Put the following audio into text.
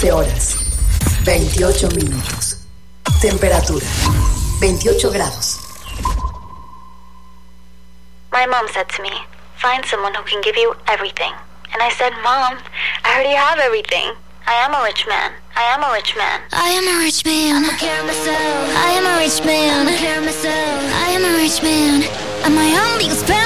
12 horas, 28 minutos. Temperatura, 28 grados. My mom said to me, find someone who can give you everything. And I said, Mom, I already have everything. I am a rich man. I am a rich man. I am a rich man. I care myself. I am a rich man. I care myself. I am a rich man. I'm my own biggest fan.